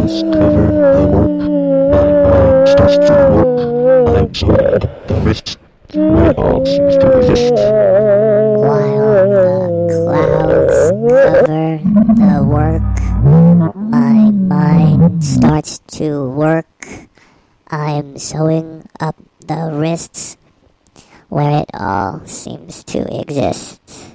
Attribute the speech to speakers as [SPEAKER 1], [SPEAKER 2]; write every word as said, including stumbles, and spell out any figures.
[SPEAKER 1] clouds cover the work. My mind starts to work. I'm sure the wrist where it all seems to exist.
[SPEAKER 2] While the clouds cover the work, my mind starts to work. I'm sewing up the wrists where it all seems to exist.